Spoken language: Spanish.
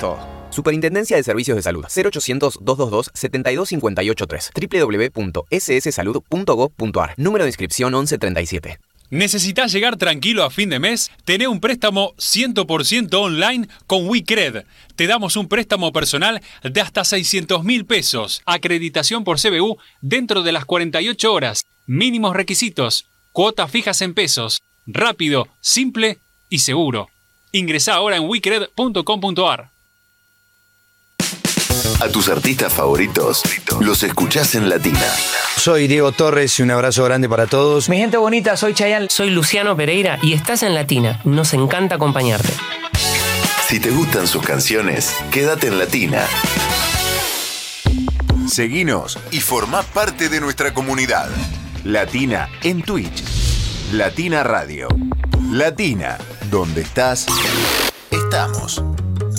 Listo. Superintendencia de Servicios de Salud. 0800-222-72583. www.sssalud.gov.ar. Número de inscripción 1137. ¿Necesitas llegar tranquilo a fin de mes? Tené un préstamo 100% online con WeCred. Te damos un préstamo personal de hasta 600.000 pesos. Acreditación por CBU dentro de las 48 horas. Mínimos requisitos. Cuotas fijas en pesos. Rápido, simple y seguro. Ingresá ahora en wecred.com.ar. A tus artistas favoritos los escuchás en Latina. Soy Diego Torres y un abrazo grande para todos. Mi gente bonita, soy Chayanne. Soy Luciano Pereira y estás en Latina. Nos encanta acompañarte. Si te gustan sus canciones, quédate en Latina. Seguinos y formá parte de nuestra comunidad. Latina en Twitch. Latina Radio. Latina, donde estás, estamos.